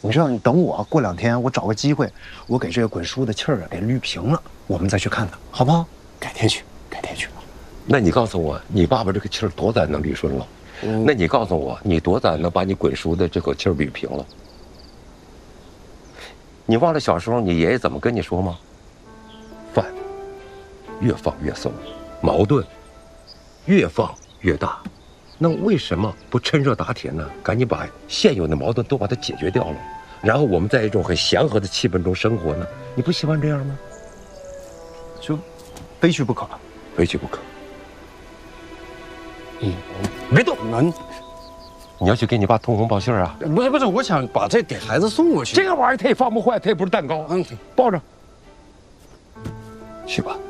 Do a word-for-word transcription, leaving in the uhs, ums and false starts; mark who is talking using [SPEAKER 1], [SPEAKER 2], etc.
[SPEAKER 1] 你知道，你等我过两天，我找个机会，我给这个滚叔的气儿啊给捋平了，我们再去看他，好不好？
[SPEAKER 2] 改天去，改天去吧。
[SPEAKER 3] 那你告诉我，你爸爸这个气儿多咱能捋顺了？嗯、那你告诉我，你多咱能把你滚叔的这口气儿捋平了？你忘了小时候你爷爷怎么跟你说吗？饭越放越松，矛盾越放越大。那为什么不趁热打铁呢？赶紧把现有的矛盾都把它解决掉了，然后我们在一种很祥和的气氛中生活呢？你不喜欢这样吗？
[SPEAKER 1] 就非去不可，
[SPEAKER 3] 非去不可。
[SPEAKER 2] 嗯，
[SPEAKER 3] 别动，
[SPEAKER 2] 能。
[SPEAKER 3] 你要去给你爸通风报信啊？
[SPEAKER 2] 不是不是，我想把这给孩子送过去。
[SPEAKER 3] 这个玩意儿它也放不坏，它也不是蛋糕。嗯，抱着。去吧。